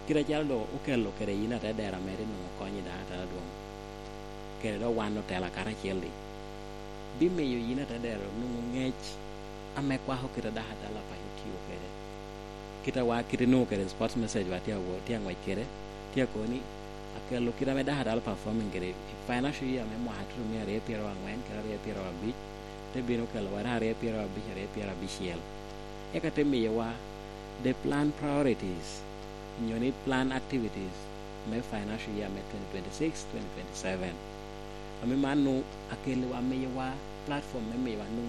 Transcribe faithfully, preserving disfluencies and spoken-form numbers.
kira chalo ukelo kere ina ta dera meri no konyi da ta duong kere do wano tela kara cheldi bime yo ina ta dera no ngech ame kwa ho kira da hata la pa yutiyo kere kita wa kire no kere sports message wa tia wo tia ngwa kere tia ko ni akelo kira me da hata la performing kere financial year me mo hatu me re pero angwen kere re pero abi te bino kelo wa re pero abi re pero abi shiel e ka te me wa the plan priorities you need plan activities my financial year me twenty twenty-six twenty twenty-seven ame manu akele wa me wa platform me me wa